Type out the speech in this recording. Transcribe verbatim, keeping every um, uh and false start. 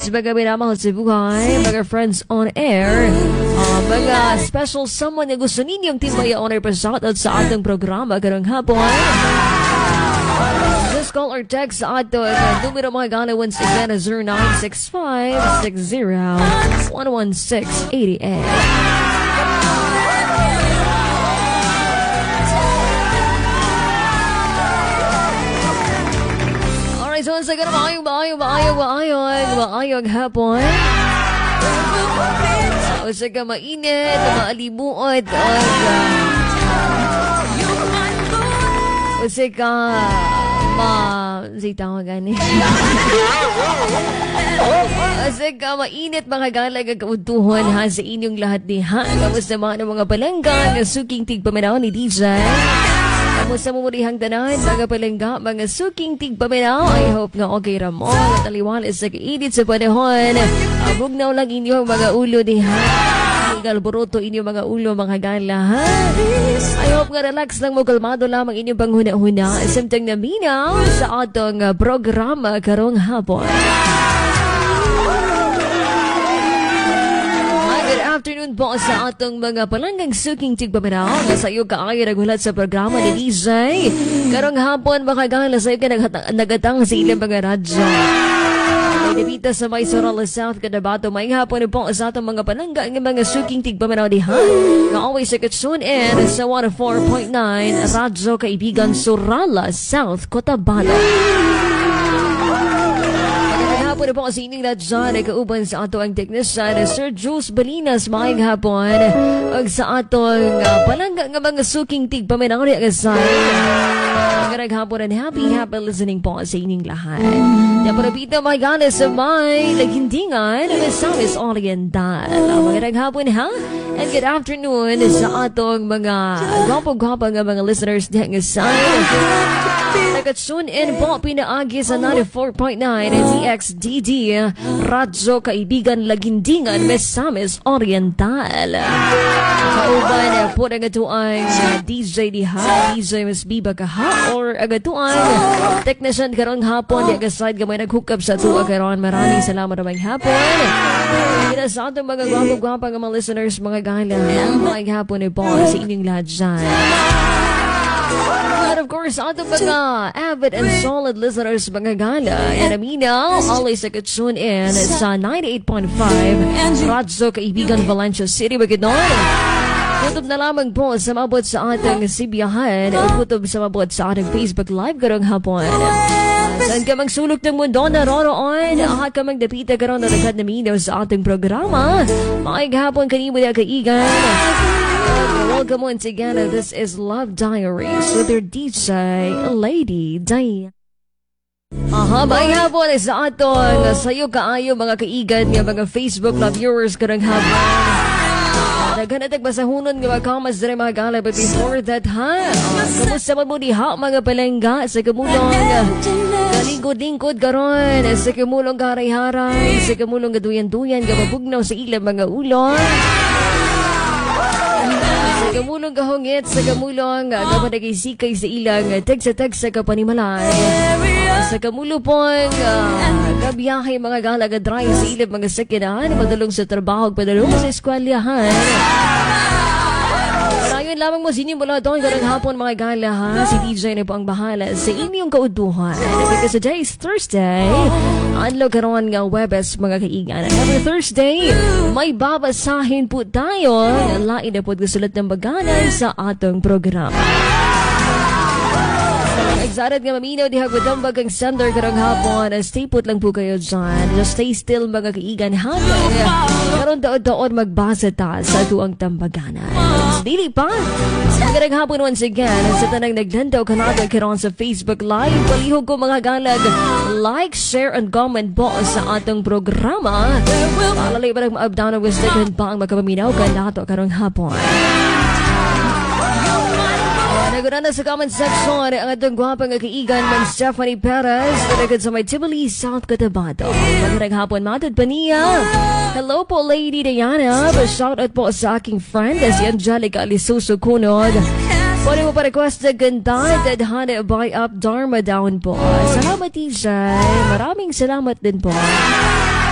sa mga minamahal sa buhay, mga friends on air, uh, mga special someone na gusto ninyong timbaya honor pa shoutout sa atong programa karong hapon. Just call or text sa ato ang numero mga gana once again na zero nine six five, six zero, one one six eight eight. Alright, so once again, maayong, maayong, maayong, maayong, maayong hapon. O sa ka mainit, maalimuot, o o sa ka ma... Say tawagan eh. O sa ka mainit, mga galag ang kautuhan ha sa inyong lahat ni ha. Kamusta mga ng mga palanggan, suking tigpaminaw ni D J. Kamusta mo murihang tanan, mga palangga, mga suking tigpaminaw. I hope nga okay ra mo. Taliwalas sa kainit sa panahon. Abugnaw lang inyong mga ulo ni ha. Galboroto inyong mga ulo, mga gala ha. I hope nga relax lang mo, kalmado lamang inyong panghuna-huna. Samtang naminaw sa atong programa karong hapon. Good afternoon po sa atong mga palanggang suking tigpaminaw. Sa iyo kaayo nagulat sa programa ni D J. Karong hapon, mga gala sa iyo ka nagatang sa ilang mga radyo. Debita sa may Sorala South, Cotabato. May hapon po sa atong mga palangga ng mga suking tigpaminaw dihan. Nga always sa katsun and sa one oh four point nine Radyo Kaibigan Sorala South, Cotabato. Hapon po kasi ining na dyan ay kauban sa ato ang technician Sir Jules Balinas. Maayong hapon ang sa atong uh, palangga ng mga suking tigpaminaw ni Agasay. Magandang hapon and happy, happy listening po sa inyong lahat. Naparapita mga ganas sa may lagindingan ng Misamis Oriental. Magandang hapon ha? And good afternoon sa atong mga gwapo-gwapo nga mga listeners na Agasay. Nakatune in po pinaagi sa ninety-four point nine D X D D Radyo Kaibigan Lagindingan Misamis Oriental. Kauban po ang atuang D J diha, D J Miss Biba kaha, or ang atuang technician karong hapon di agaside gamay nag-hook up sa tuwa karon. Maraming salamat naman hapon. Kina sa atong mga gwapo-gwapo nga mga listeners, mga gala, mga hapon po sa inyong lahat dyan. And of course, atong mga avid and solid listeners, mga gala, and aminaw, always sa tune in sa ninety-eight point five Radyo Kaibigan Valencia City, Bukidnon. Kutob na lamang po sa mabot sa ating sibiyahan, kutob sa mabot sa ating Facebook Live karong hapon. Saan ka magsulok ng mundo na roroon, at ka magdapita karon na nagkat na minaw sa ating programa. Maayong hapon kanimo na kaigan. Welcome once again. This is Love Diaries with your D J, Lady Diane. Aha, may hapon sa atong sayo kaayo mga kaigan nga mga Facebook Live viewers karong hapon. Naghanatag basahunon nga mga comments dere mga gala, but before that ha, kamusta man mo diha mga palangga sa kamulong kalingkod-lingkod karon, sa kamulong karay-haray, sa kamulong gaduyan-duyan gababugnaw sa ilang mga ulong. Sa kamulong kahungit, sa kamulong kapanagay-sikay sa ilang tag-sa-tag sa kapanimalay. Sa kamulo pong uh, kabiyahe mga galaga drive sa ilang mga sakyanan, padulong sa trabaho, padulong sa eskwalyahan. Parayon lamang mo sinyo mula doon karang hapon mga gala ha. Si D J na po ang bahala sa inyong kautuhan. Because today is Thursday, anlo karon nga Webes mga kaigan. Every Thursday, may babasahin po tayo. Lain na po gusulat ng baganan sa atong programa. Excited nga maminaw di hagwadang bagang sender karang hapon. Stay put lang po kayo dyan. Just stay still mga kaigan hapon. Karon daon-daon magbasa ta sa tuang tambaganan. Dili pa. Magandang hapon once again. Sa tanang naglandaw kanado karon sa Facebook Live. Palihog ko mga galag. Like, share, and comment po sa atong programa. Palalay pa ng maabdaw na gustagan pa ang magkapaminaw kanado karong hapon. Nagunan na sa comment section ang atong gwapang kaigan ng Stephanie Perez na sa may Tiboli, South Cotabato. Magandang hapon, matod pa niya. Hello po, Lady Diana. Shoutout po sa aking friend si Angelica Alisuso Kunod. Pwede mo pa request na ganda Tadhana by Up Dharma Down po. Salamat, T J. Maraming salamat din po.